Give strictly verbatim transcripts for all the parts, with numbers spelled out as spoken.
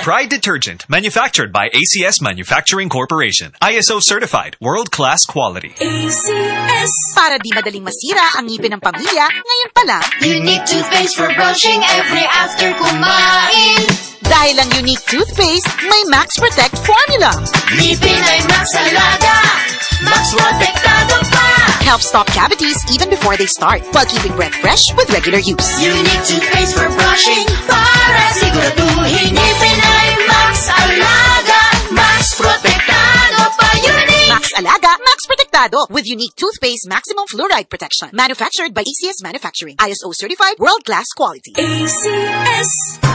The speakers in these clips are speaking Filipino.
Pride Detergent, manufactured by A C S Manufacturing Corporation. I S O certified, world-class quality. A C S. Para di madaling masira ang ngipin ng pamilya, ngayon pa lang, Unique toothpaste for brushing every after kumain. Dahil ang Unique toothpaste, may Max Protect formula. Ngipin ay Max Alaga, Max Protektado pa. Helps stop cavities even before they start, while keeping breath fresh with regular use. Unique toothpaste for brushing, para siguraduhin ngipin ay Max Alaga, Max Protektado pa. Unique Max Alaga, Max Protektado with Unique toothpaste maximum fluoride protection. Manufactured by A C S Manufacturing. I S O certified, world-class quality. A C S.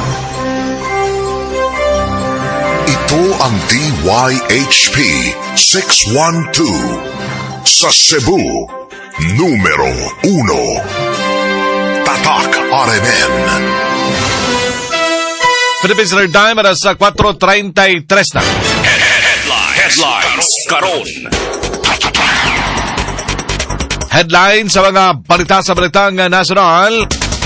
Ito ang D Y H P six one two sa Cebu, numero uno. Tatak R M N. Philippines Standard Time para sa four thirty-three na. Headlines. Headlines. Karon. Headlines sa mga balita sa balitang nasional.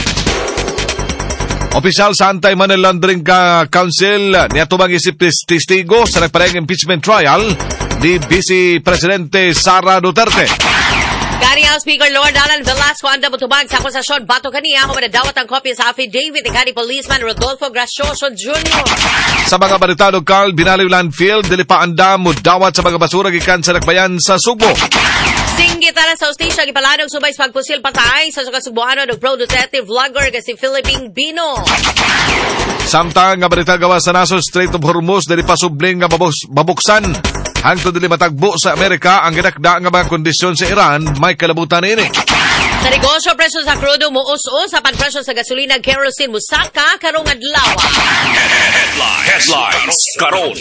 Opisyal sa Anti-Money Laundering Council niyato bang isip testigo sa nagparehang impeachment trial ni Vice Presidente Sara Duterte. Kani House Speaker Lord Alan Velasco anda mutubag sa akusasyon bato kaniya kung madawat ang kopya sa affidavit ni Kani Policeman Rodolfo Gracioso Junior Sa mga balita lokal, binaliw landfill, dili pa anda mudawat sa mga basura gikan sa Nakbayan sa Subo. Singgitara sa Ostisya, gipaladong subay sa pagpusil patay sa sukasubuano ng pro-Duterte vlogger kasi Philippine Bino. Samtang nga balita gawa sa naso Strait of Hormuz, dili pa subling nga babuksan. Hangtod dili matagbo sa Amerika ang ginakda nga mga kondisyon sa Iran, may kalabutan ini. Sa negosyo, presyo sa crudo muus-us, sa panpresyo sa gasolina, kerosene, musaka, karong adlaw. Headlines. Headlines. Karon.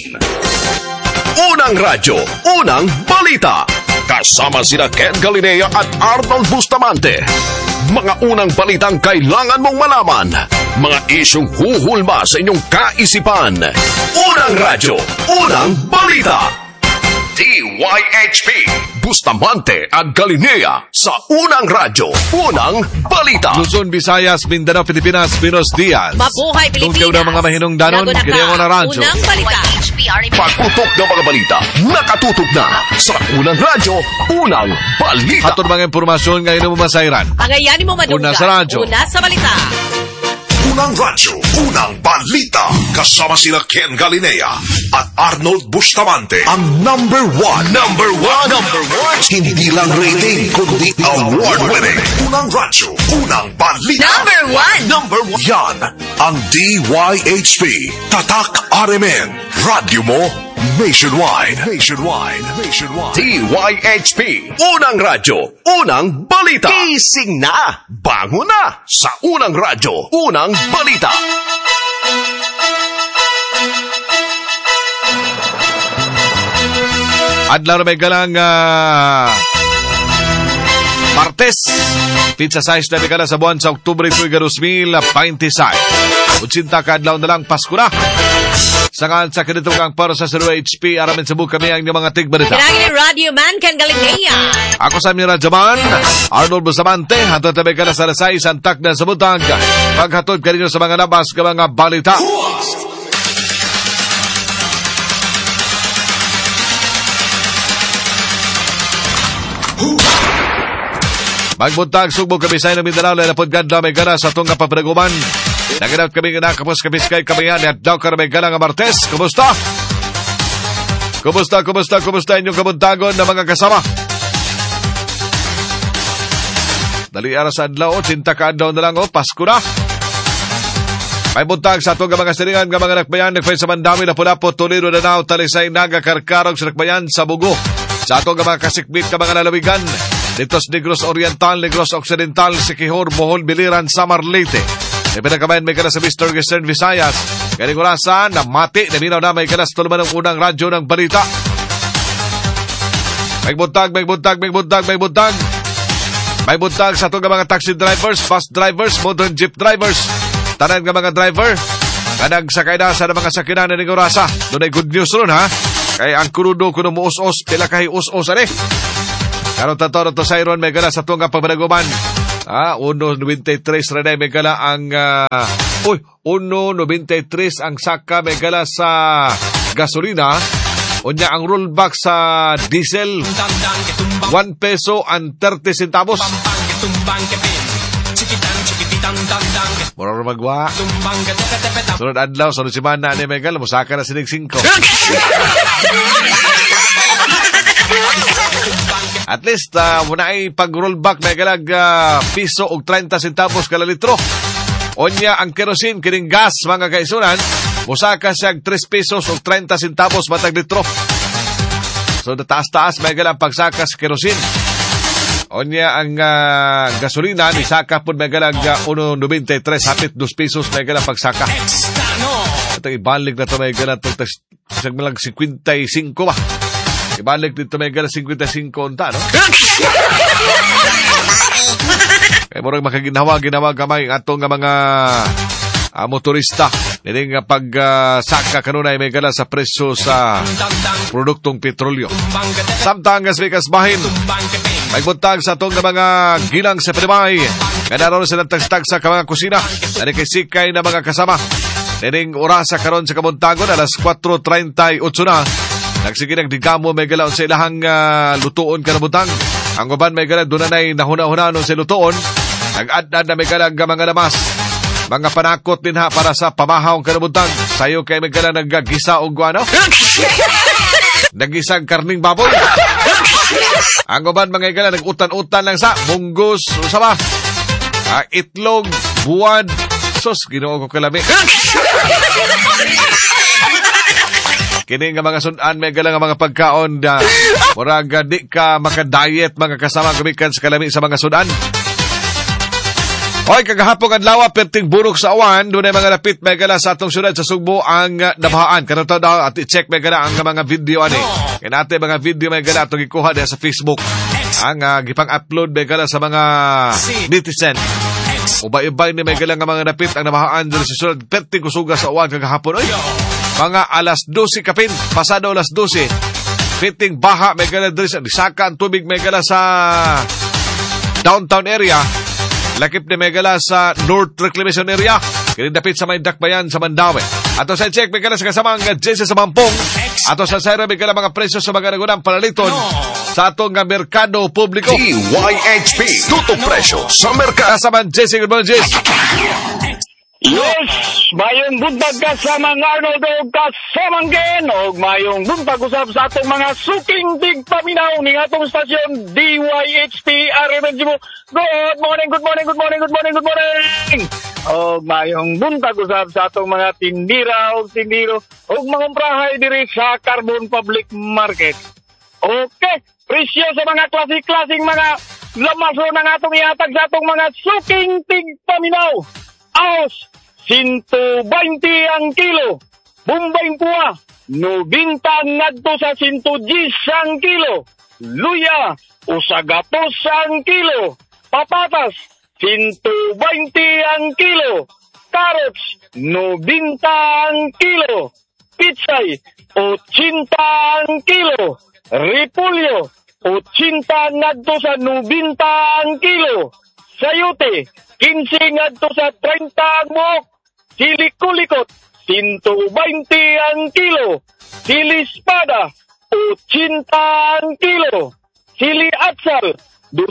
Unang radyo, unang balita. Kasama sina Ken Galinea at Arnold Bustamante. Mga unang balitang kailangan mong malaman. Mga isyong huhulma sa inyong kaisipan. Unang radyo, unang balita. D Y H P, Bustamante at Galinea sa unang radyo, unang balita. Luzon, Visayas, Mindanao, Pilipinas, Buenos Dias. Mabuhay Pilipinas. Tungkaw ng mga mahinong danon, kinayaw na radyo. Unang balita. Pagputok ng mga balita, nakatutok na sa unang radyo, unang balita. Hatod mga impormasyon ngayon mo masairan. Pangayanin mo madunggan. Una sa radyo. Una sa balita. Unang radyo, unang balita. Kasama sila Ken Galinea at Arnold Bustamante. Ang number one. Number one. Number one. Hindi lang rating, kundi award-winning. Unang radyo, unang balita. Number one. Number one. Yan ang D Y H P. Tatak R M N. Radyo mo nationwide. Nationwide. Nationwide. D Y H P. Unang radyo, unang balita. Gising na. Bango na sa unang radyo, unang balita. Adlaw na may galang uh, Martes. Pizza size na may galang sa buwan sa Oktubre two thousand twenty-six. Utsinta ka adlaw na lang Pasko na. Sangan sa kanitong ang para sa zero H P aramin sa buka kami ang mga tigbalita. Kinagin ni Radio Man Ken Galinea. Ako sa aming radyaman, Arnold Bustamante. Hatod tabi ka na sa lasay, santak na sa butang. Paghatod ka rin sa mga labas ka mga balita. Magbuntag, sugbog kami sa inong Mindanao, lalapod gadla may gana sa itong kapapanaguman. Naganap kami nga kapos kapiskay kami yan at daw ka na may gana nga Martes. Kumusta? Kumusta, kumusta, kumusta inyong kabuntagon na mga kasama? Dali aras adlaw, cinta ka adlaw na lang, o, Pasko na. May buntag sa itong mga siringan ng mga nakbayan, nagpay sa Mandami, Lapu-Lapu, Toledo, Danao, Talisay, Naga, Karkarog, sa nakbayan, sa Bugo. Sa itong mga kasikbit ka mga lalawigan, dito sa Negros Oriental, Negros Occidental, Siquijor, Bohol, Biliran, Samar, Leyte. May pinagkamayan may kanas sa Mister Western Visayas. Galing orasan na mati, na minaw na may kanas tuluman ng unang radyo ng balita. May buntag, may buntag, may buntag, may buntag. May buntag sa itong mga taxi drivers, bus drivers, modern jeep drivers. Tanan nga mga driver, kanag sakay na sa mga sakinan na ningorasa. Doon ay good news ron, ha? Kaya ang kurudo kuno mo us-us, pila kahi us-us, ani? Karon tatoro to sa iron, may ganas sa itong pabanaguman. Ah, one ninety-three rin may gala ang uh, uy, one ninety-three ang saka may gala sa gasolina. Unya ang rollback sa diesel one peso and thirty centavos. Mura na magwa. Sunod adlaw, sunod simana ni Megal, musaka na sinig singko. At least, uh, muna ay pag-rollback may galag uh, piso o thirty centavos kada litro. Onya ang kerosene, kining gas, mga kaisunan, musaka siya three pesos o thirty centavos matag litro. So, taas-taas may galang pagsaka sa kerosene. Onya ang uh, gasolina, nisaka po may galang uh, one ninety-three, hapit two pesos may galang pagsaka. Ito, ibalik na ito may galang siyang malang fifty-five ba? Ibalik dito may gala fifty-five unta, no? Kaya mo rin makaginawa-ginawa gamay ang atong mga uh, motorista. Hindi nga pag-saka uh, kanunay may gala sa presyo sa produktong petrolyo. Samtang as mikas bahin, may buntag sa atong mga gilang sa Pinamay. Kaya naroon silang tagstag sa mga kusina. Nanikay-sikay na mga kasama. Nining orasa karon sa kamuntagon, alas four thirty-eight na. Nagsige nagdigamo may galaon sa ilahang uh, lutuon kanabutang. Ang uban may gala doon na nahuna-hunanon sa lutuon. Nag-ad-ad na may gala mga namas. Mga panakot din ha para sa pamahawang kanabutang. Sayo kay may gala naggagisa o guano. Nagisang karning baboy. Ang uban mga gala nag-utan-utan lang sa munggos o sama. Uh, itlog, buwan. Sus, ginoo ko kalami. Kini nga mga sunan may galang mga pagkaon da murag di ka maka-diet mga kasama gumikan sa kalami sa mga sunan. Hoy, kagahapon adlaw perting burok sa awan, dunay mga lapit may gala sa atong syudad sa Sugbo ang uh, nabahaan. Kanang taw daw at i-check may gala ang mga video ani. Kay nate mga video may gala atong gikuha diha sa Facebook. Ang uh, gipang-upload may gala sa mga netizen. Ubay-ubay ni may gala nga mga napit ang nabahaan diri sa syudad perting kusuga sa awan kagahapon. Oy. Mga alas twelve kapin, pasado alas twelve. Piting baha, may gala diri sa disaka ang tubig, may gala sa downtown area. Lakip ni may gala sa North Reclamation area. Kinidapit sa may dakbayan sa Mandawi. Ato sa check, may gala sa kasamang Jesse sa Mampong. Ato sa Sierra, may gala mga presyo sa mga nagunang palaliton sa atong merkado publiko. D Y H P, tutong presyo sa merkado. Kasamang Jesse, good morning, Jesse. Yes, mayong buntag ka sa mga Arnold o kasamanggen o mayong buntag usap sa atong mga suking tigpaminaw ning atong stasyon D Y H P R M G mo. Good morning, good morning, good morning, good morning, good morning. O mayong buntag usap sa atong mga tindira o tindiro o mga umprahay diri sa Carbon Public Market. Okay, presyo sa mga klasik-klasing mga lamaso ng atong ihatag sa atong mga suking tigpaminaw. Aos, one twenty ang kilo. Bumbay puwa, ninety ngadto sa one ten ang kilo. Luya, usagatos ang kilo. Papatas, one twenty ang kilo. Carrots, ninety ang kilo. Pitsay, eighty ang kilo. Repolyo, eighty ngadto sa ninety ang kilo. Sayote, fifteen ngadto sa thirty ang buhok. Sili kulikot, one twenty ang kilo. Sili espada, eighty ang kilo. Sili atsal, two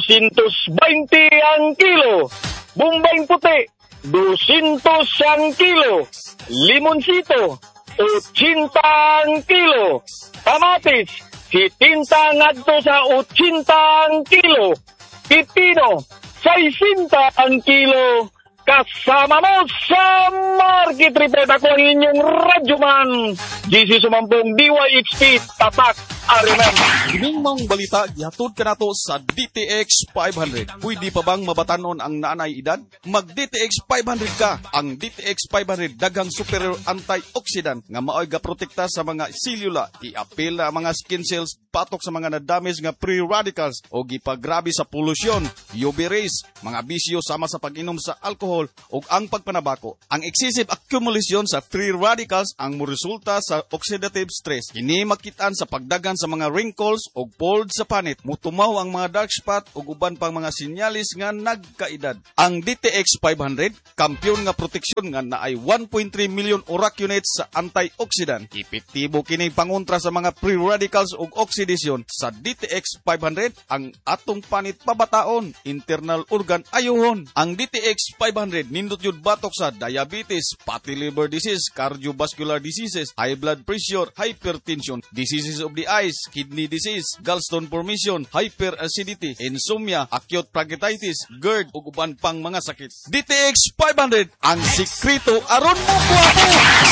twenty ang kilo. Bumbay puti, two hundred ang kilo. Limonsito, eighty ang kilo. Kamatis, seventy ngadto sa eighty ang kilo. Pipino, sixty ang kilo. Kasama mo sa Market Report. Ako ang inyong radyoman, G C Sumampong, D Y H P, Tatak, R M M. Gining mang balita, gihatod ka nato sa D T X five hundred. Pwede pa bang mabatanon ang naanay edad? Mag-D T X five hundred ka. Ang D T X five hundred daghang superior antioxidant nga maoy gaprotekta sa mga selula, i-apil na mga skin cells, patok sa mga na-damage nga free radicals o gipagrabe sa polusyon, U V rays, mga bisyo sama sa pag-inom sa alcohol o ang pagpanabako. Ang excessive accumulation sa free radicals ang moresulta sa sa oxidative stress. Kini makitaan sa pagdagan sa mga wrinkles o folds sa panit. Mutumaw ang mga dark spot o uban pang mga sinyalis nga nagkaedad. Ang D T X five hundred, kampyon nga proteksyon nga naay one point three million ORAC units sa antioxidant. Epektibo kini pangontra sa mga free radicals ug oxidation. Sa D T X five hundred, ang atong panit pabataon, internal organ ayuhon. Ang D T X five hundred nindot yun batok sa diabetes, fatty liver disease, cardiovascular diseases, high blood pressure, hypertension, diseases of the eyes, kidney disease, gallstone formation, hyperacidity, insomnia, acute pancreatitis, GERD, ug uban pang mga sakit. D T X five hundred, ang sikreto aron mo buhato.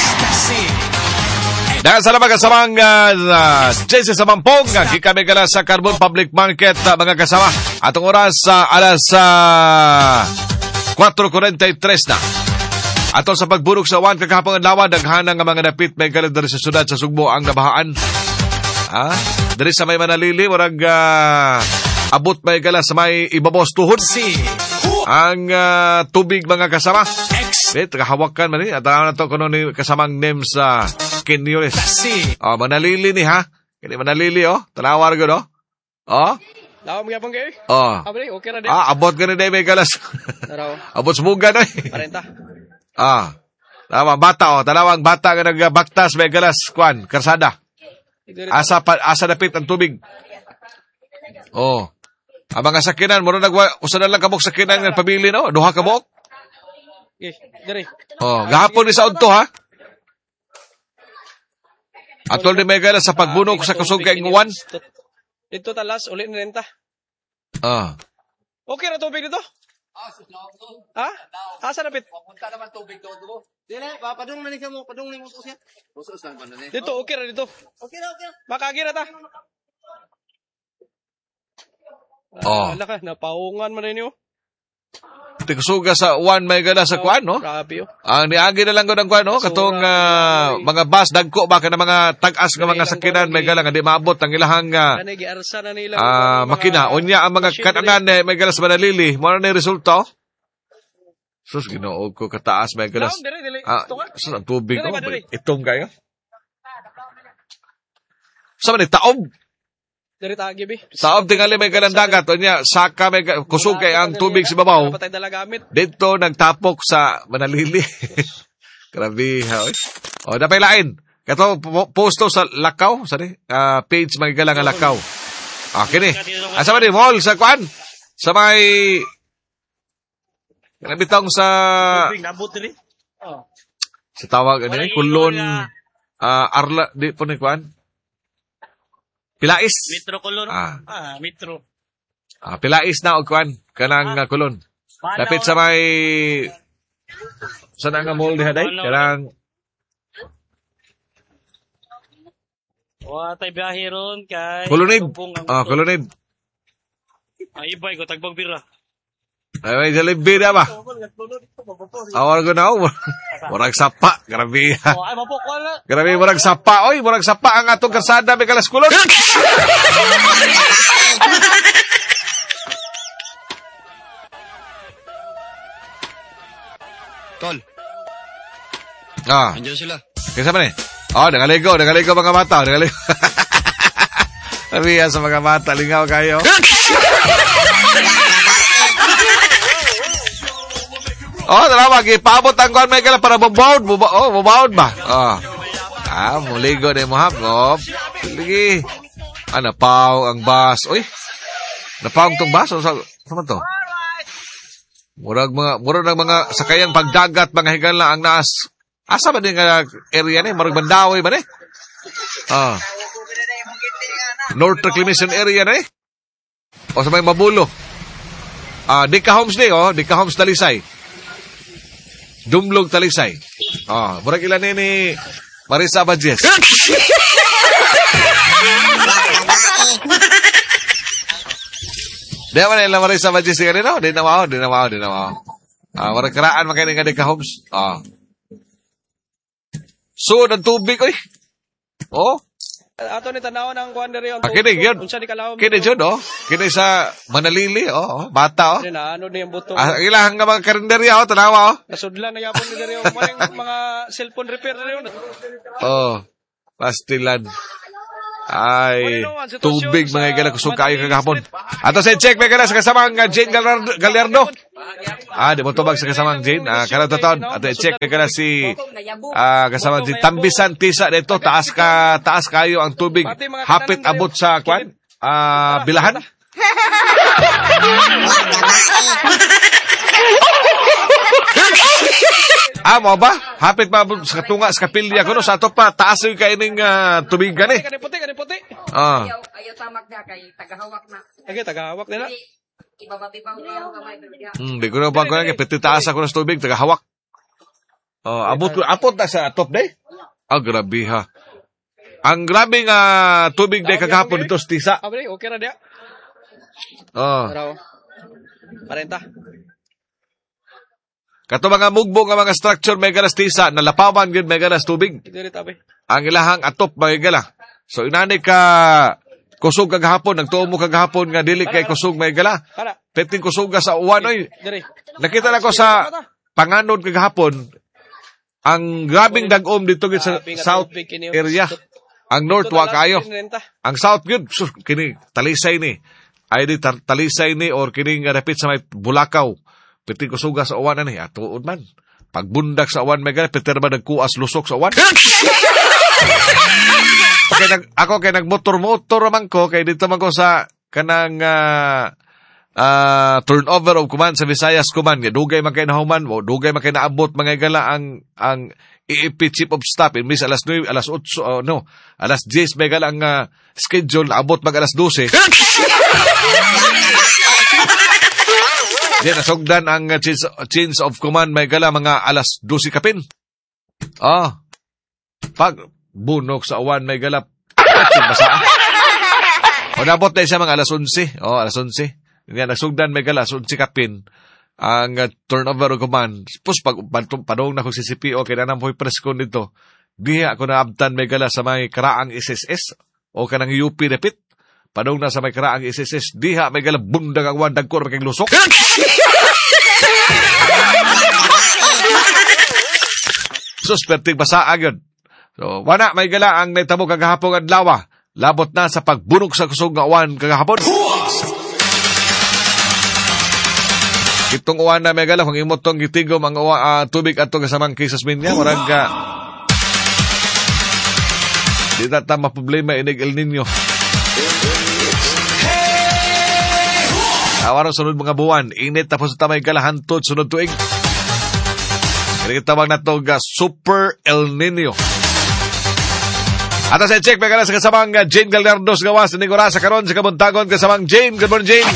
Dahil sa mga kasamang uh, Jesse sa Mampong, kami gala sa Carbon Public Market, uh, mga kasama. Atong oras sa uh, alas uh, four forty-three na. Ato sa pagburok sa one kakahapong adlaw, daghanan nga mga napit may galing dari sa syudad sa Sugbo ang nabahaan. Ha? Dari sa may Manalili, warag uh, abot may gala sa may ibabos tuhod. Ang uh, tubig mga kasama. Wait, kahawakan man eh. At na to kuno ni kasamang name sa Kinyores. Oh, Manalili ni ha. Kini Manalili oh. Talawar ko no. Oh. Lawam gyapon kay. Oh. Abri, okay ra di. Ah, abot gani day may galas. Abot sumuga no. Parenta. Ah. Tama bata oh, talawang bata nga nagbaktas may galas kwan, karsada. Asa pa, asa dapit ang tubig. Oh. Ang mga sakinan, muna nagwa, usa na lang kabok sakinan nga pabili no, duha kabok. Okay, diri. Oh, gahapon ni sa udto ha. Atol ni Mega sa pagbunok sa kusog kay nguwan. Dito talas uli ni renta. Ah. Okay ra tubig dito? Ha? Asa napit? Papunta naman tubig doon do. Dili, papadung na ni mo, padung ni mo siya. Usos lang man ni. Dito okay ra dito. Okay ra, okay. Makagi ra ta. Oh. Ala ka, napaungan man ninyo. Tikusuga sa one may gala sa kwan, no? Grabe, oh. Ang niagi na lang ko ng kwan, no? Katong uh, mga bus, dagko, baka na mga tag-as nga mga sakinan, may gala nga di maabot ang ilahang uh, uh, makina. Unya, ang mga kananan, eh, may gala sa Manalili. Muna na yung resulta, oh? Sus, ginoog ko kataas, may gala. Ah, sus, ang tubig, oh. Itong kayo. Sa man, taob. Dari tagi bi. Saob tingali may galang dagat. Unya, saka may kusog kay ang tubig sa babaw. Dito nagtapok sa Manalili. Grabe ha. O, napay lain. Kato posto sa Lakaw, sorry. Uh, page may galang nga Lakaw. Ah, kini. Asa man ni mall sa kwan? Sa may nabitong sa sa tawag ano eh, Kulon uh, Arla di po ni kwan. Pilais. Metro Kulon. Ah, ah Metro. Ah, Pilais na og kwan kanang ah. Kulon. Lapit sa may sana nga mall diha day kanang wa tay biyahe ron kay Kulonib. Ah, Kulonib. Ay ibay ko tagbag bira. Ay, may jalebi na ba? Awar ko na, murag sapa. Grabe. Ay, mapok wala. Grabe, murag sapa. Oy, murag sapa ang atong kasada. May kalas kulon. Tol. Ah. Andiyan sila. Kaya sa man eh? Oh, nangaligo. Nangaligo mga mata. Nangaligo. Sabihan sa mga mata. Lingaw kayo. Oh, dalawag, ipabot ang kwan may kala para bubaud, buba, oh, bubaud ba? Oh. Ah, muligo na yung mahagop. Lagi. Ah, napaw ang bus. Uy, napaw tong bus? O, sa, saan to? Murag mga, murag ng mga sakayang pagdagat, mga higal na ang naas. Asa ba din nga area na eh? Murag bandawoy ba na eh? Ah. North Reclamation area na eh? O, sa may Mabulo. Ah, Dika Homes ni, oh, Dika Homes Talisay. Dumlog Talisay. Oh, murag ilan ni Marisa Bajes. Di ba nila Marisa Bajes nga nino? Di na mao, di na mao, di na mao. Ah, murag karaan makain nga di ka homes. Ah. So, ng tubig, oy. Oh. Ato ni tanaw ng kuan diri on. Kini gyud. Kini jud oh. Kini sa Manalili oh, bata oh. Dili na ano ni ang buto. Ah, ilahang nga mga karinderya oh, tanawa oh. Nasudlan na yapon ni diri oh, mga mga cellphone repair diri oh. Oh. Pastilan. Ay, tubig mga igala kusog kayo kagahapon. Ato sa check mga igala sa kasamang uh, Jane Galar- Galardo. Ah, di mo tubag sa kasamang Jane. Ah, karata taon. Ato check mga igala si ah, kasamang Jane. Tambisan tisa dito. Taas ka, taas kayo ang tubig. Hapit abot sa kwan. Ah, bilahan. Ah, mo ba? Hapit pa sa katunga, sa kapilya ko, no? Sa ato pa, taas yung kaining uh, tubig gani. Kani puti, kani puti. Ah. Ayaw, ayaw tamak na kay tagahawak na. Okay, tagahawak nila. Ibababibaw na yung kamay. Hmm, di ko na pa ko lang, piti taas ako ng tubig, tagahawak. Oh, abot, apot na sa top day. Ah, grabe ha. Ang grabe nga tubig day kagahapon dito sa tisa. Abre, okay na dia. Oh. Araw. Parenta. Kato mga mugbo nga mga structure may galas tisa, nalapawan yun may galas tubig. Dili tabi. Ang ilahang atop may gala. So inani ka kusog kagahapon, nagtuo mo kagahapon nga dili kay kusog may gala. Peting kusog ka sa uwan oy. Nakita na ko sa panganod kagahapon ang grabing dagom dito gid sa south area. Ang north wa kayo. Ang south gud sus, kini Talisay ni. Ay di tar- Talisay ni or kini nga dapit sa may Bulacau. Piti ko suga sa uwan na ni. Atuod man. Pagbundak sa uwan, may gana. Piti ba nagkuas lusok sa uwan? Okay, nag, ako kay nagmotor-motor man ko. Kay dito man ko sa kanang uh, uh, turnover of command sa Visayas command. Dugay man kay nahuman. O dugay man kay naabot mga gala ang ang I E P Chief of Staff. Imbis alas nine, alas eight, uh, no. Alas ten may gala ang uh, schedule. Abot mag alas twelve. Yan, nasugdan ang uh, change, change of command may gala mga alas twelve kapin. Ah, pag bunok sa uwan may gala, o nabot na siya mga alas eleven. Oh, alas eleven. Yan, nasugdan may gala, alas eleven kapin. Ang uh, turnover of command. Pus, pag padong na kong si C P O, kaya na po presko nito. Di ako naabtan may gala sa may karaang S S S o kanang U P repit. Padong na sa may karaang S S S, diha may gala bundag ang wandag ko na lusok. Susperting basaan yun. So, wana may gala ang naitabo kagahapon at lawa. Labot na sa pagbunog sa kusog nga uwan kagahapon. Itong uwan na may gala, kung imotong gitigom ang uwa, uh, tubig at ito kasamang kisas minya, marag ka, di na tama problema inig El Nino. Awarang sunod mga buwan, init tapos sa tamay galahantod sunod tuig. Kaya kitawag na ito uh, Super El Nino. At sa check, may gala sa kasamang uh, Jane Gallardo sa gawas, nigura sa karon sa kabuntagon kasamang Jane. Good morning, Jane.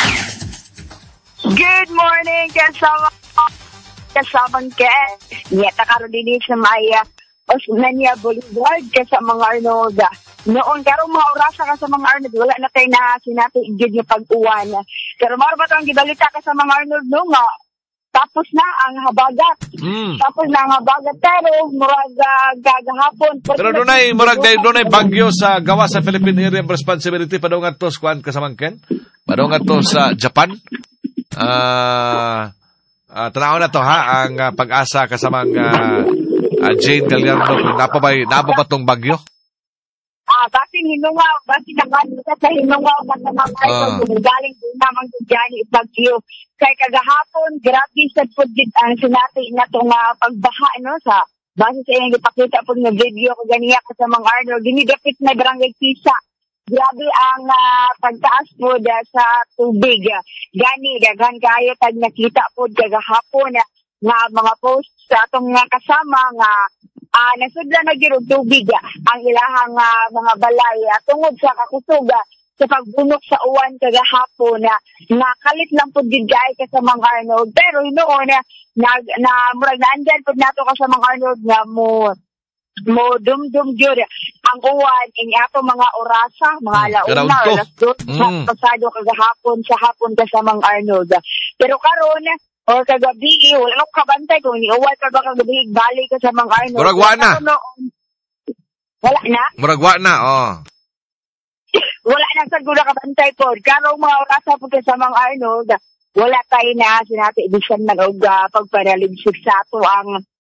Good morning, kasama kasamang Ken. Niyata karon din sa Maya Osmania Boulevard kasama mga Arnold. Noon karong mga orasa ka sa mga Arnold, wala na tayo na sinabi igid yung pag-uwan. Pero maro ba itong gibalita ka sa mga Arnold no nga tapos na ang habagat. Mm. Tapos na ang habagat pero murag uh, gagahapon. Pero dunay murag day dunay bagyo sa gawa sa Philippine Area of Responsibility padung adto sa kwan kasamang Ken. Padung adto sa Japan. Ah, uh, uh, tanaw na to ha ang uh, pag-asa kasamang uh, uh, Jane Gallardo kung napabay napa pa tong bagyo. Ah, bakit hinunga, bakit nakalita sa hinunga at naman uh. ay galing din naman sa Johnny bagyo. Kay kagahapon, grabe sa pudgit ang sinati na itong uh, pagbaha no, sa base sa iyong ipakita po ng video ko ganiya ko sa mga Arnold. Dinidapit na barangay Pisa. Grabe ang uh, pagtaas po da sa tubig. Gani, daghan kayo tag nakita po kagahapon na nga mga post sa atong nga kasama nga uh, nasudla na girog tubig ang ilahang uh, mga balay uh, tungod sa kakusog sa pagbunok sa uwan kagahapon na nakalit lang po digay ka sa mga Arnold. Pero noon na, na, na murag naandyan po nato ka sa mga Arnold nga mo mo dum-dum gyud ang uwan ing ato mga orasa, mga alauna, alas dos, mm. pasado kagahapon sa hapon ka sa mga Arnold. Pero karon o kagabi, wala ko kabantay kung niuway ka ba kagabi, balik ka sa mga Arnold. Muragwa na. Wala na? Muragwa na, oh. Wala na sa gula kabantay po. Karong mga orasa po ka sa mga Arnold, wala tayo na sinati edition man og uh, pagparaligsik sa ato ang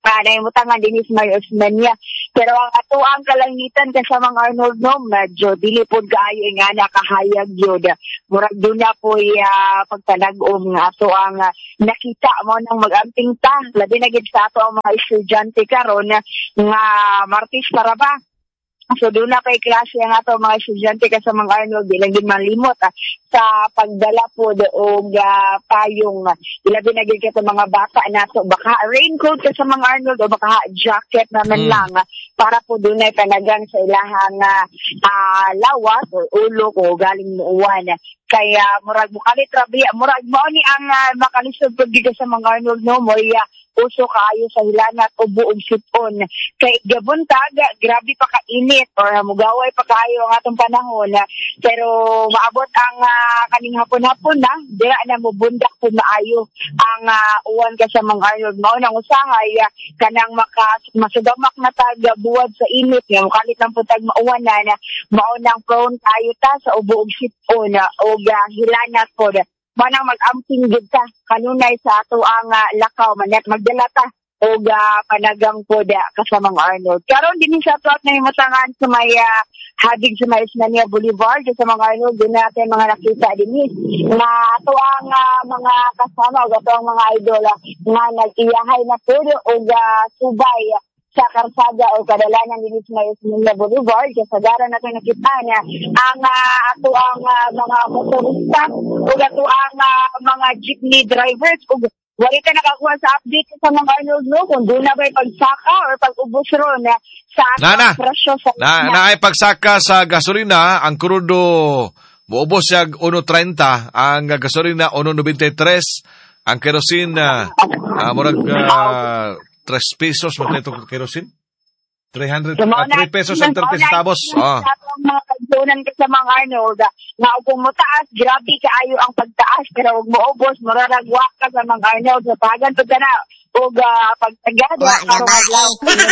uh, naimutangan din is may Osmania. Pero ang ato ang kalangitan kasamang Arnold no, medyo dili po kaayo nga nakahayag yun. Murag doon na po uh, pagtanag-om nga ato ang uh, nakita mo nang mag-amping ta. Labi na gid sa ato ang mga estudyante karon nga Martes para ba? So doon na kay klase ang ato mga estudyante kasamang Arnold, di lang din malimot ah, sa pagdala po doog uh, payong uh, ilabi na gid sa mga bata nato baka raincoat kasamang Arnold o baka jacket naman mm. lang uh, para po doon ay panagang sa ilahang uh, uh, lawas o ulo ko galing muuwan. Kaya murag mukalit rabi, murag mao ni ang uh, makalisod pud gid sa mga Arnold no mo iya uso kaayo sa hilanat o buong sipon. Kay gabuntag, grabe pa kainit or mugaway pa kaayo ang atong panahon. Pero maabot ang uh, kaning hapon-hapon na, dira na mo bundak po maayo ang uh, uwan ka sa mga Arnold. Mao nang usahay, uh, kanang maka, masudamak na taga buwad sa init. Nga mukalit lang po tag mauwan na, na mao nang prone tayo ta sa buong sipon uh, o uh, hilanat po. Manang mag-amping gid ka kanunay sa ato ang uh, lakaw manet magdala ta og uh, panagang poda kasamang Arnold. Karon dinhi sa ato na himutangan sa may uh, hadig sa may Osmania Boulevard sa mga Arnold din natin mga nakita dinhi na ato ang uh, mga kasama og ato ang mga idol uh, nga nag-iyahay na podo og uh, subay uh, sa karsada o kadalanan din sa may Osmania Boulevard kasagaran natin nakita na ang uh, ato ang uh, mga motorista o ato ang uh, mga jeepney drivers o wali ka nakakuha sa update sa mga Arnold no kung doon na ba'y pagsaka or pag-ubos ron uh, sa Nana, presyo sa na, na ay pagsaka sa gasolina ang krudo muubos siya one thirty ang gasolina one ninety-three ang kerosene uh, uh, murag uh, three pesos magkano itong kerosene? three hundred, uh, three pesos and thirty centavos. Ah. Mga pagdunan ka sa mga Arnold, nga kung mo taas, grabe kaayo ang pagtaas, pero huwag mo ubos, mararagwak ka sa mga Arnold, sa pagan pag ka na, huwag uh, pagtagad. Huwag na ba eh?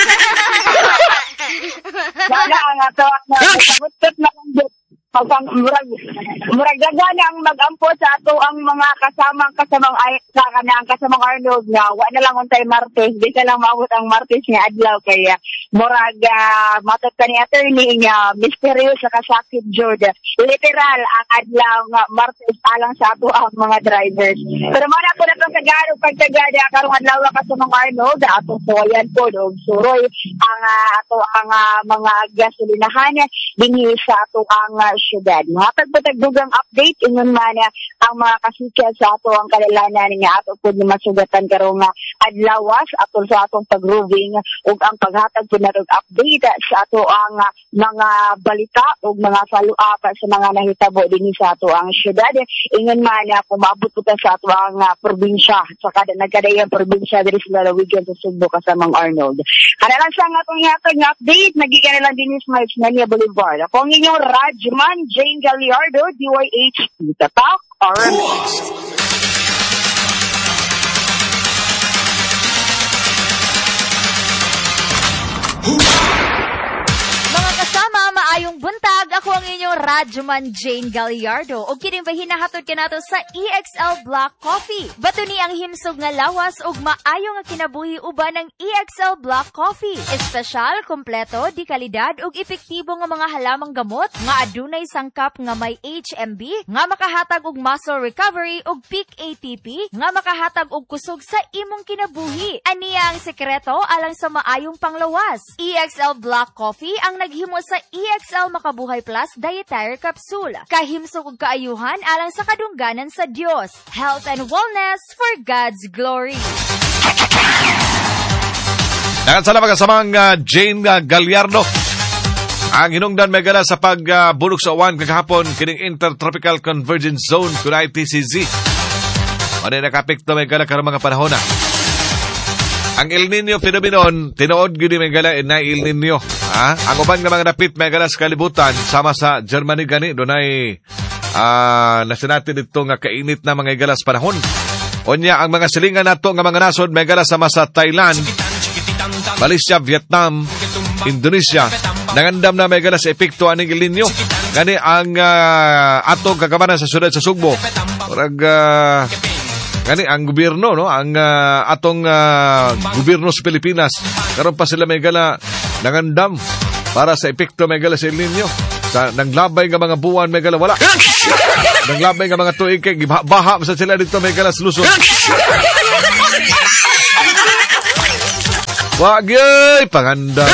Wala ang ato, nagutot na kong Pagpang murag murag gagana ang mag-ampo sa ato ang mga kasamang kasamang ay sa kanang kasamang Arnold nga wa na lang untay Martes di ka lang maabot ang Martes nga adlaw kaya murag uh, matot kani attorney nga misteryo sa kasakit jud literal ang adlaw nga Martes alang sa ato ang mga drivers pero mo na po na sa garo pagtagada karong adlaw kasamang Arnold atong suwayan po og suroy ang uh, ato ang uh, mga gasolinahan dinhi sa ato ang uh, syudad. Matag patagdugang update ingon man ang mga kasikya sa ato ang kalalanan nga ato pud ni masugatan karong adlawas atol sa atong pag-roving ug ang paghatag pud natong update sa ato ang mga balita ug mga follow-up sa mga nahitabo dinhi sa ato ang syudad. Ingon man pumabot pud sa ato ang uh, probinsya sa kada nagkadayang probinsya diri sa lalawigan sa Cebu kasamang Arnold. Kana lang sa atong ihatag nga update nagikan lang dinhi sa Osmania Boulevard. Ako ang inyong Rajman Jane Galliardo, D Y H P. Tatak, R M H. Mga kasama, maayong buntag. Ako ang inyong Radyoman Jane Galliardo. O kining ba hinahatod ka nato sa E X L Black Coffee. Bato ni ang himsog nga lawas ug maayo nga kinabuhi uban ng E X L Black Coffee. Espesyal, kompleto, di kalidad ug epektibo nga mga halamang gamot nga adunay sangkap nga may H M B, nga makahatag og muscle recovery ug peak A T P, nga makahatag og kusog sa imong kinabuhi. Aniya ang sekreto alang sa maayong panglawas. E X L Black Coffee ang naghimo sa E X L Makabuhay Plus Dietary Capsule. Kahimsog ug kaayuhan alang sa kadungganan sa Dios. Health and wellness for God's glory. Nakansala magkasamang uh, Jane uh, Galliardo. Ang hinungdan may gala sa pagbulok uh, sa uwan kagahapon kining Intertropical Convergence Zone kunay T C Z. Ano nakapekto may gala karong mga panahon na. Ang El Nino phenomenon, tinuod gyud may gala na El Nino. Ha? Ang uban nga mga napit may gala sa kalibutan sama sa Germany gani dunay uh, nasinati dito nga kainit na mga galas panahon. Unya ang mga silingan nato nga mga nasod may gala sama sa Thailand, Malaysia, Vietnam, Indonesia. Nangandam na may gala sa epekto aning El Nino. Gani ang uh, atong kagamanan sa siyudad sa Sugbo. Murag uh, Gani ang gobyerno, no, ang uh, atong uh, gobyerno sa Pilipinas, karon pa sila may gala nangandam para sa epekto may gala sa El Nino. Sa nanglabay nga mga buwan may gala wala. Nanglabay nga mga tuig kay baha sa sila dito may gala sa Luzon. Wag yoy panganda.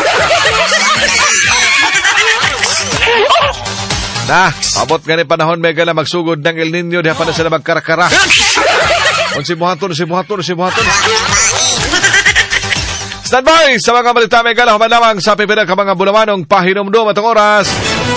Nah, abot nga ni panahon may gala magsugod ng El Nino diha pa na sila magkarakara. On si buhaton, si buhaton, si buhaton. Standby sa mga balita may gala human lamang sa pipinag ka mga bulamanong pahinumdum at oras.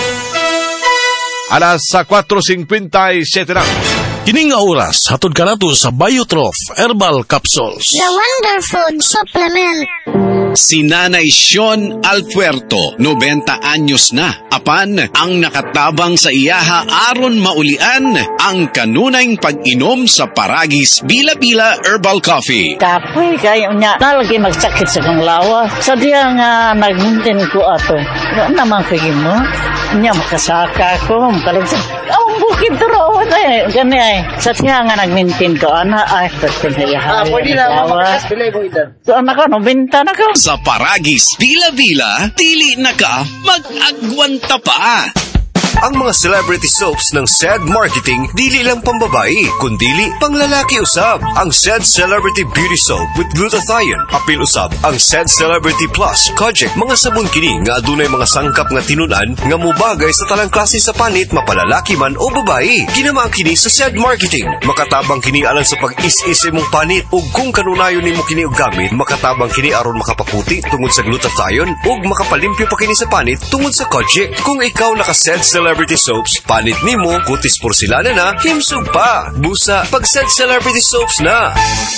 Alas sa four fifty-seven na. Kining nga oras, hatod ka nato sa Biotrof Herbal Capsules. The Wonder Food Supplement. Si Nanay Sean Alpuerto, noventa anyos na. Apan, ang nakatabang sa iyaha aron maulian ang kanunayng pag-inom sa Paragis Bila-Bila Herbal Coffee. Kapoy kayo niya, talagi magsakit sa kong lawa. Sadya nga nag-maintain ko ato. Ano naman kayo mo? Niya makasaka ko, makalansan. Ang bukid turo eh. Gani ay. Sadya nga nag-maintain ko, ana ay pwede na iyaha. Ah, pwede na, mamakas pilay mo idan. So, anak ko, no, binta na ko. Sa Paragis Bila-Bila, dili na ka mag-agwanta pa. Ang mga celebrity soaps ng S E D Marketing dili lang pambabae, kundili panglalaki usab. Ang S E D Celebrity Beauty Soap with glutathione, apil usab ang S E D Celebrity Plus Kojic. Mga sabon kini nga adunay mga sangkap nga tinunan nga mubagay sa talang klase sa panit, mapalalaki man o babae. Ginamaan kini sa S E D Marketing. Makatabang kini alang sa pag-is-is imong panit, ug kung kanunayon nimo kini og gamit, makatabang kini aron makapaputi tungod sa glutathione ug makapalimpyo pa kini sa panit tungod sa Kojic. Kung ikaw naka-S E D Celebrity Soaps, panit nimo, kutis porselana na, himsog pa. Busa, pag-S E D Celebrity Soaps na.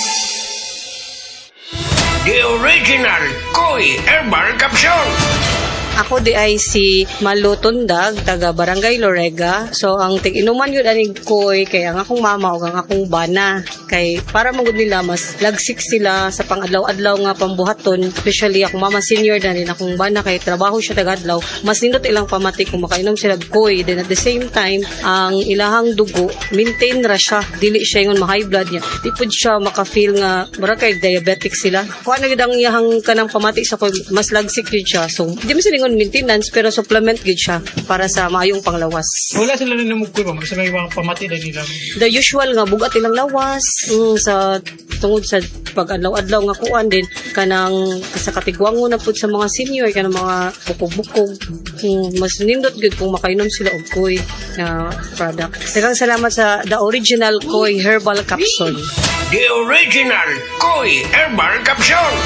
The Original Koi Herbal Capsule. Ako di ay si Malu Tundag, taga Barangay Lorega. So, ang tig-inuman yun aning koy, kaya ang akong mama o ang akong bana. Kay, para magod nila, mas lagsik sila sa pang-adlaw-adlaw nga pambuhaton. Especially, akong mama senior na rin, akong bana, kay trabaho siya taga-adlaw. Mas nindot ilang pamati kung makainom sila koy. Then at the same time, ang ilahang dugo, maintain ra siya. Dili siya yung ma-high blood niya. Di po siya maka-feel nga, mara kay diabetic sila. Kung ano yun ang iyahang kanang pamati sa koy, mas lagsik yun siya. So, di mo sila maintenance pero supplement gid siya para sa maayong panglawas. Wala sila na namugkuy ba? Kasi may mga pamati na nila. The usual nga bugat ilang lawas mm, sa tungod sa pag-adlaw-adlaw nga kuan din kanang sa katigwango na pud sa mga senior kanang mga bukog-bukog. Mm, mas nindot gid kung makainom sila og koy na product. Daghang salamat sa The Original Koi Herbal Capsule. The Original Koi Herbal Capsule.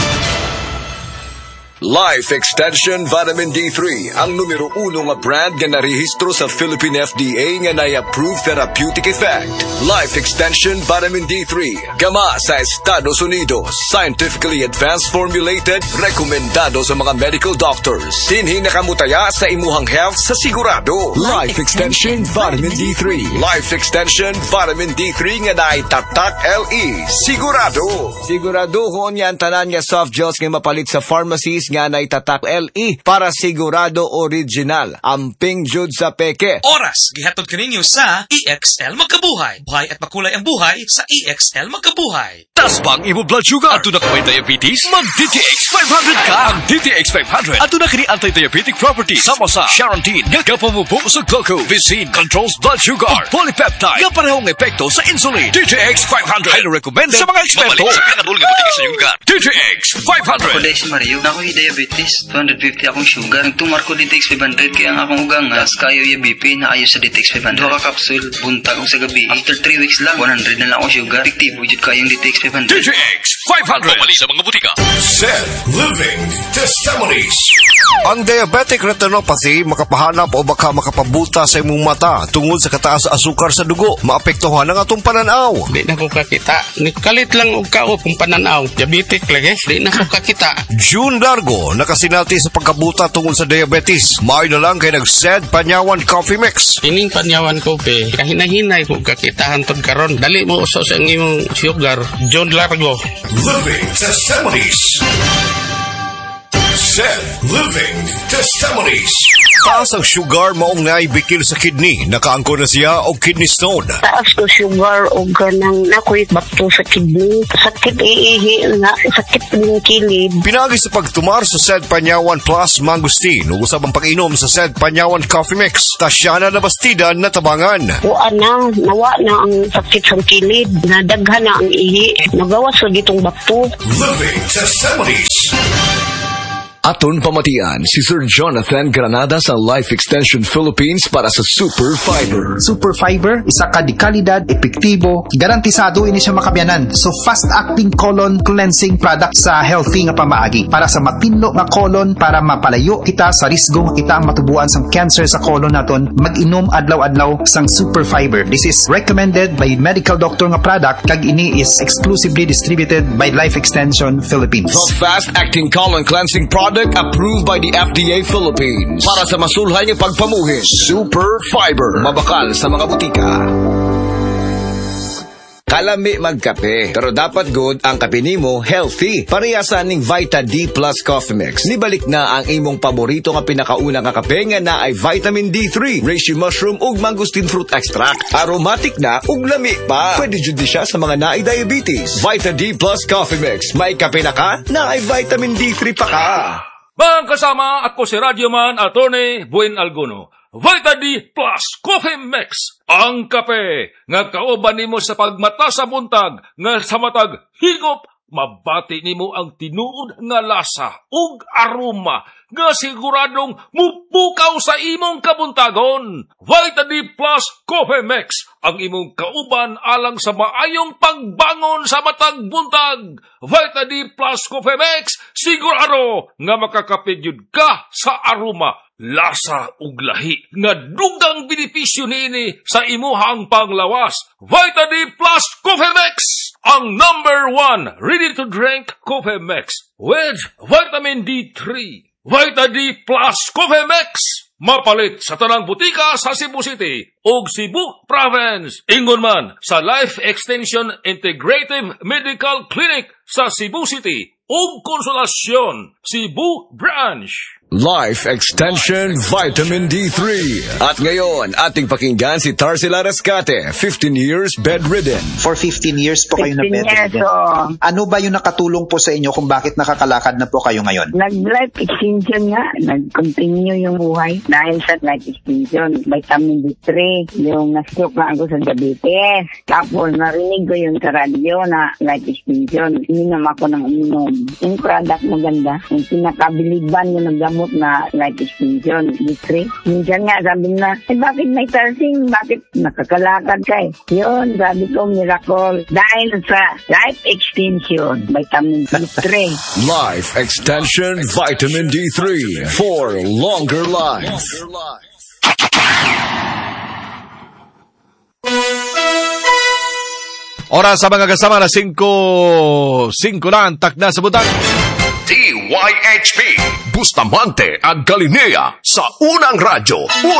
Life Extension Vitamin D three, ang numero uno nga brand nga narehistro sa Philippine F D A nga na-approve therapeutic effect. Life Extension Vitamin D three, gama sa Estados Unidos, scientifically advanced formulated, rekomendado sa mga medical doctors. Dinhi nakamutaya sa imuhang health sa sigurado. Life Extension Vitamin D three. Life Extension Vitamin D three nga naitatak L E. Sigurado. Sigurado ko niya ang tanan nga soft gels nga mapalit sa pharmacies nga naitatak L E para sigurado original. Amping jud sa peke. Oras, gihatod kaninyo sa E X L Magkabuhay. Buhay at makulay ang buhay sa E X L Magkabuhay. Tas bang imo blood sugar? Ato na kaway diabetes? Mag-D T X five hundred ka! Ang D T X five hundred. Ato na kini anti-diabetic properties. Sama sa Charantine, nga kapamupo sa glucose. Visin controls blood sugar. O polypeptide, nga parehong epekto sa insulin. D T X five hundred. Highly recommended sa mga eksperto. Mabalik sa pinabul nga butika sa iyong lugar. D T X five hundred. Ako dahil si Mario, nako'y diabetes, two fifty akong sugar. Tumar ko D T X five hundred, kaya ang akong ugang as kayo yung B P na ayos sa D T X five hundred. Dua ka kapsul, buntag ko sa gabi. After three weeks lang, one hundred na lang akong sugar. Efektibo jud kayong D T X five hundred. D T X five hundred. Pumali sa mga butika. S E D Living Testimonies. Ang diabetic retinopathy makapahanap o baka makapabuta sa imong mata tungod sa kataas sa asukar sa dugo. Maapektuhan ang atong pananaw. Di na ko kakita. Nikalit lang og kao kung pananaw. Diabetic lagi. Di na ko kakita. June Largo nakasinalti sa pagkabuta tungod sa diabetes. Maayo na lang kay nag-S E D Panyawan Coffee Mix. Ining Panyawan Coffee, kahinahinay ko kakitahan tod karon. Dali mo uso sa imong sugar. June Largo. Living Testimonies. S E D Living Testimonies. Taas ang sugar maong naibikil sa kidney. Nakaangko na siya o kidney stone. Taas ko sugar o ganang nakoy bakto sa kidney. Sakit iihi nga, sakit ng kilid. Pinagi sa pagtumar sa Sed Panyawan Plus Mangustin. Usab ang pag-inom sa Sed Panyawan Coffee Mix. Tasyana na bastida na tabangan. Wa na, nawa na ang sakit sa kilid. Nadaghan na ang ihi. Nagawas sa ditong bakto. Living Testimonies. Aton pamatian si Sir Jonathan Granada sa Life Extension Philippines para sa Super Fiber. Super Fiber, isa ka di kalidad, epektibo, garantisado ini siya makabiyanan. So fast-acting colon cleansing product sa healthy nga pamaagi. Para sa matinlo nga colon, para mapalayo kita sa risgo kita matubuan sang cancer sa colon naton, mag-inom adlaw-adlaw sang Super Fiber. This is recommended by medical doctor nga product, kag ini is exclusively distributed by Life Extension Philippines. The fast-acting colon cleansing product approved by the F D A Philippines para sa masulhay ng pagpamuhin. Super Fiber. Mabakal sa mga butika. Kalami magkape, pero dapat good ang kape nimo healthy. Parehasan ning Vita D Plus Coffee Mix. Nibalik na ang imong paborito nga pinakauna nga kape nga na ay vitamin D three, reishi mushroom ug mangosteen fruit extract. Aromatic na ug lami pa. Pwede jud siya sa mga naay diabetes. Vita D Plus Coffee Mix. May kape na ka, na ay vitamin D three pa ka. Mga kasama, ako si Radyoman Attorney Buen Alguno. Vita D Plus Coffee Mix, ang kape nga kauban nimo sa pagmata sa buntag nga sa matag higop, mabati nimo ang tinuod nga lasa ug aroma nga siguradong mupukaw sa imong kabuntagon. Vita D Plus Coffee Mix, ang imong kauban alang sa maayong pagbangon sa matag buntag. Vita D Plus Coffee Mix, sigurado nga makakapigyud ka sa aroma, lasa ug lahi nga dugang benepisyo niini sa imuhang panglawas. Vita D Plus Coffee Mix, ang number one ready-to-drink coffee mix with vitamin D three. Vita D Plus Coffee Mix, mapalit sa tanang butika sa Cebu City ug Cebu Province. Ingon man sa Life Extension Integrative Medical Clinic sa Cebu City ug Konsolasyon, Cebu Branch. Life Extension Vitamin D three. At ngayon, ating pakinggan si Tarsila Rescate, fifteen years bedridden. For fifteen years po kayo na bedridden. Years, oh. Ano ba yung nakatulong po sa inyo kung bakit nakakalakad na po kayo ngayon? Nag-life extension nga. Nag-continue yung buhay dahil sa life extension. Vitamin D three. Yung na-stroke na ako sa diabetes. Tapos narinig ko yung sa radyo na life extension. Inom ako ng inom. Yung product maganda. Yung pinakabiliban yung nagdamo na life extension, D three. Minsan nga sabi na, eh bakit may tarsing? Bakit nakakalakad ka eh? Yun, sabi ko, miracle. Dahil sa life extension, vitamin D three. Life Extension Vitamin D three for longer life. Oras sa mga kasama na singko na ang takna sa butang. D Y H P Bustamante at Galilea sa Unang Radyo.